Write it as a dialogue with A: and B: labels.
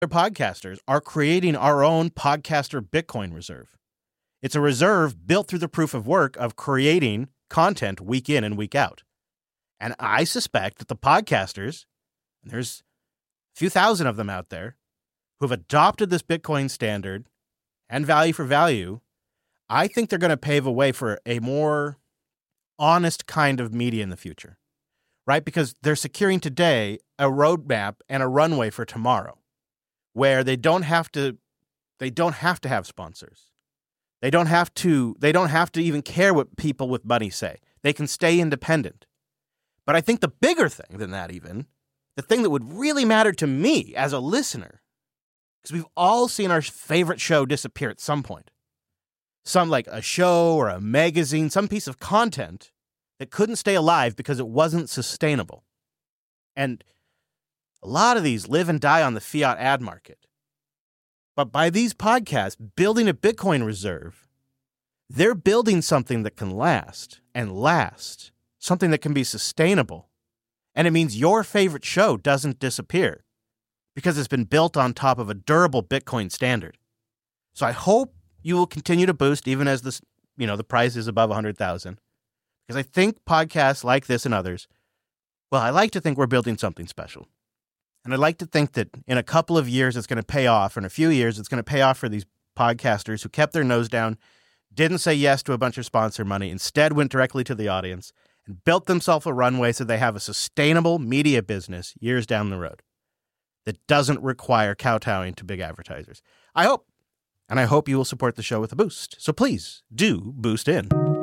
A: podcasters are creating our own podcaster Bitcoin reserve. It's a reserve built through the proof of work of creating content week in and week out. And I suspect that the podcasters, and there's a few thousand of them out there, who have adopted this Bitcoin standard and value for value, I think they're going to pave a way for a more honest kind of media in the future, right? Because they're securing today a roadmap and a runway for tomorrow, where they don't have to have sponsors. They don't have to even care what people with money say. They can stay independent. But I think the bigger thing than that, even, the thing that would really matter to me as a listener, because we've all seen our favorite show disappear at some point. Some like a show or a magazine, some piece of content that couldn't stay alive because it wasn't sustainable. And a lot of these live and die on the fiat ad market. But by these podcasts building a Bitcoin reserve, they're building something that can last and last, something that can be sustainable. And it means your favorite show doesn't disappear because it's been built on top of a durable Bitcoin standard. So I hope you will continue to boost even as this, the price is above 100,000. Because I think podcasts like this and others, well, I like to think we're building something special. And I'd like to think that in a couple of years, it's going to pay off. In a few years, it's going to pay off for these podcasters who kept their nose down, didn't say yes to a bunch of sponsor money, instead went directly to the audience and built themselves a runway so they have a sustainable media business years down the road that doesn't require kowtowing to big advertisers. I hope you will support the show with a boost. So please do boost in.